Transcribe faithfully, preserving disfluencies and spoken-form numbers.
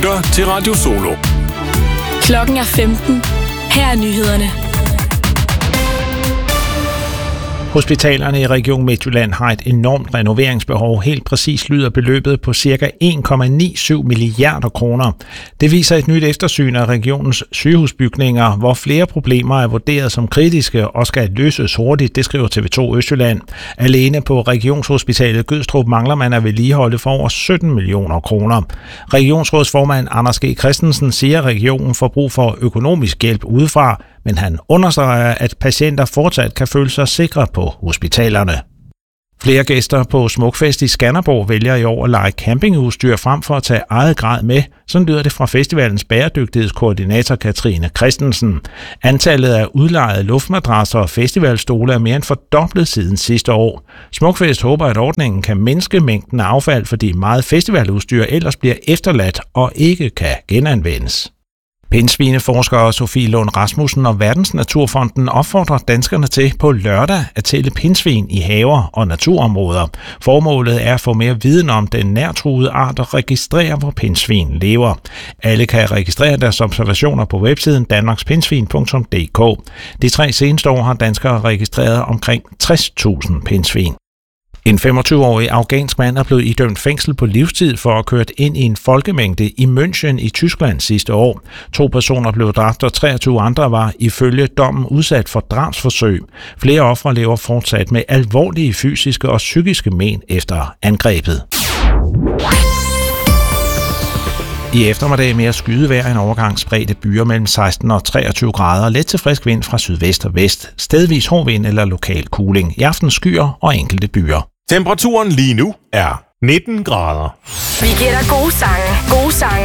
lytter til Radio Solo. Klokken er femten. Her er nyhederne. Hospitalerne i Region Midtjylland har et enormt renoveringsbehov. Helt præcis lyder beløbet på ca. en komma syvogtyve milliarder kroner. Det viser et nyt eftersyn af regionens sygehusbygninger, hvor flere problemer er vurderet som kritiske og skal løses hurtigt, det skriver T V to Østjylland. Alene på Regionshospitalet Gødstrup mangler man at vedligeholde for over sytten millioner kroner. Regionsrådsformand Anders G. Christensen siger, at regionen får brug for økonomisk hjælp udefra, men han understreger, at patienter fortsat kan føle sig sikre på hospitalerne. Flere gæster på Smukfest i Skanderborg vælger i år at lege campingudstyr frem for at tage eget grej med. Sådan lyder det fra festivalens bæredygtighedskoordinator Katrine Christensen. Antallet af udlejede luftmadrasser og festivalstole er mere end fordoblet siden sidste år. Smukfest håber, at ordningen kan mindske mængden af affald, fordi meget festivaludstyr ellers bliver efterladt og ikke kan genanvendes. Pindsvineforskere Sofie Lund Rasmussen og Verdensnaturfonden opfordrer danskerne til på lørdag at tælle pindsvin i haver og naturområder. Formålet er at få mere viden om den nærtruede art og registrere, hvor pindsvin lever. Alle kan registrere deres observationer på websiden danmarkspindsvin punktum d k. De tre seneste år har danskere registreret omkring tres tusind pindsvin. En femogtyve-årig afghansk mand er blevet idømt fængsel på livstid for at have kørt ind i en folkemængde i München i Tyskland sidste år. To personer blev dræbt, og treogtyve andre var ifølge dommen udsat for drabsforsøg. Flere ofre lever fortsat med alvorlige fysiske og psykiske men efter angrebet. I eftermiddag mere skydevejr, en overgang spredte byer mellem seksten og treogtyve grader, let til frisk vind fra sydvest og vest, stedvis hård vind eller lokal kuling. I aften skyer og enkelte byer. Temperaturen lige nu er nitten grader. Vi giver dig gode sange. Gode sange